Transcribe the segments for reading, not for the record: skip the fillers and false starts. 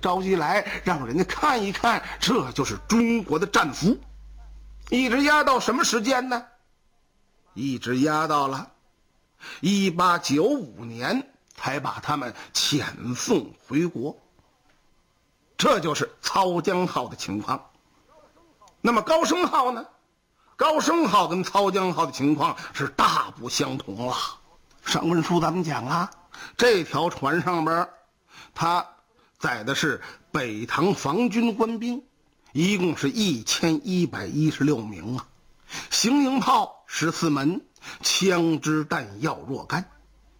召集来，让人家看一看，这就是中国的战俘。一直压到什么时间呢？一直压到了1895年才把他们遣送回国。这就是操江号的情况。那么高升号呢？高升号跟操江号的情况是大不相同了。上文书咱们讲了，这条船上边它载的是北唐防军官兵，一共是1116名啊，行营炮14门，枪支弹药若干。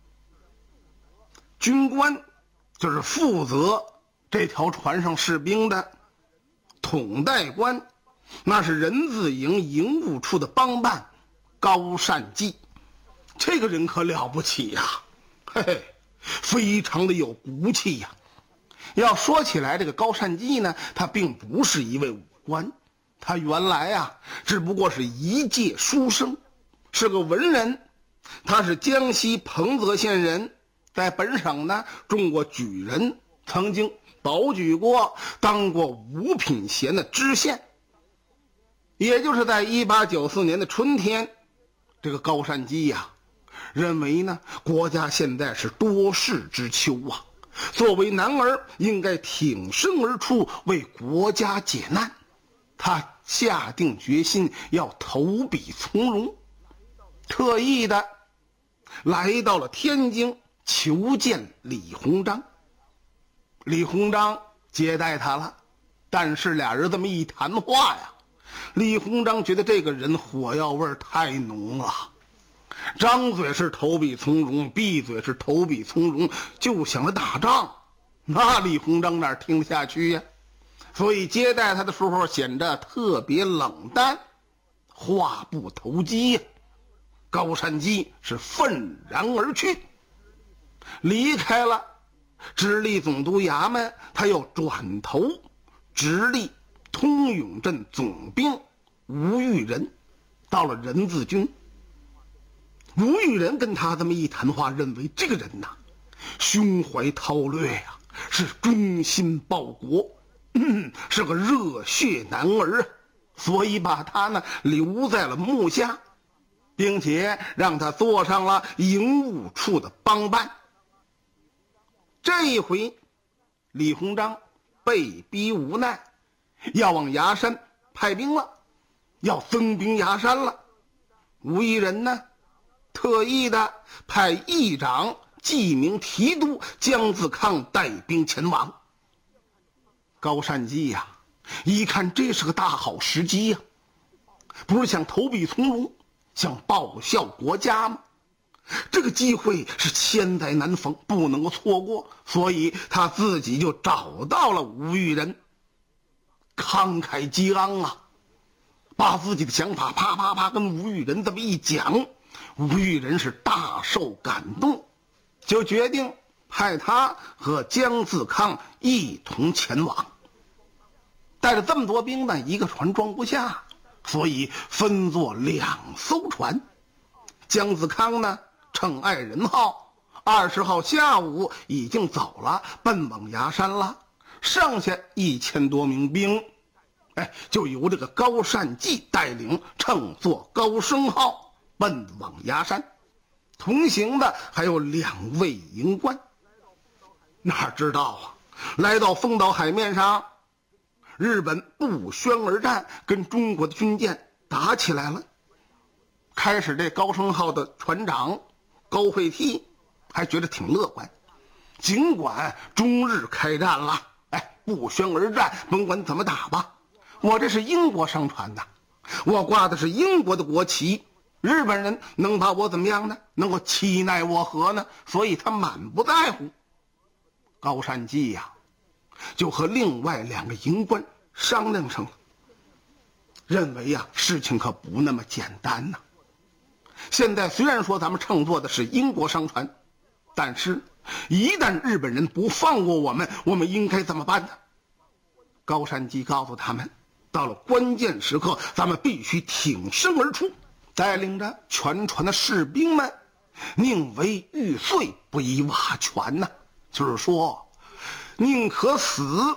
军官就是负责这条船上士兵的统带官，那是人字营营务处的帮办高善济。这个人可了不起呀，嘿嘿，非常的有骨气呀。要说起来，这个高善济呢，他并不是一位武官，他原来啊只不过是一介书生，是个文人。他是江西彭泽县人，在本省呢中过举人，曾经保举过，当过五品衔的知县。也就是在1894年的春天，这个高善济呀认为呢，国家现在是多事之秋啊，作为男儿应该挺身而出，为国家解难。他下定决心要投笔从戎，特意的来到了天津求见李鸿章。李鸿章接待他了，但是俩人这么一谈话呀，李鸿章觉得这个人火药味太浓了，张嘴是投笔从戎，闭嘴是投笔从戎，就想着打仗。那李鸿章哪听得下去呀？所以接待他的时候显得特别冷淡，话不投机呀。高善济是愤然而去，离开了直隶总督衙门，他又转头直隶通永镇总兵吴玉仁，到了人字军。吴玉仁跟他这么一谈话，认为这个人呐，胸怀韬略呀，是忠心报国，是个热血男儿，所以把他呢留在了幕下，并且让他做上了营务处的帮办。这一回李鸿章被逼无奈，要往崖山派兵了，要增兵崖山了。吴一人呢特意的派议长记名提督姜自康带兵前往。高善济呀一看这是个大好时机呀，不是想投笔从戎，想报效国家吗？这个机会是千载难逢，不能够错过，所以他自己就找到了吴玉仁，慷慨激昂啊，把自己的想法啪啪啪跟吴玉仁这么一讲。吴玉仁是大受感动，就决定派他和姜自康一同前往。带着这么多兵呢，一个船装不下，所以分作2艘船。姜自康呢乘爱人号20号下午已经走了，奔往崖山了。剩下1000多名兵，就由这个高善济带领，乘坐高升号奔往崖山。同行的还有2位营官。哪知道啊，来到丰岛海面上，日本不宣而战，跟中国的军舰打起来了。开始这高升号的船长高惠梯还觉得挺乐观，尽管中日开战了，不宣而战，甭管怎么打吧，我这是英国商船的，我挂的是英国的国旗，日本人能把我怎么样呢？能够欺奈我何呢？所以他满不在乎。高善济呀就和另外2个营官商量上了，认为呀事情可不那么简单呐。现在虽然说咱们乘坐的是英国商船，但是一旦日本人不放过我们，我们应该怎么办呢？高善济告诉他们，到了关键时刻，咱们必须挺身而出，带领着全船的士兵们，宁为玉碎不以瓦全呐，就是说宁可死